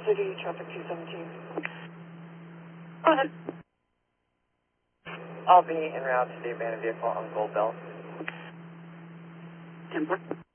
City, traffic 217. Go ahead. I'll be en route to the abandoned vehicle on Gold Belt. 10-4.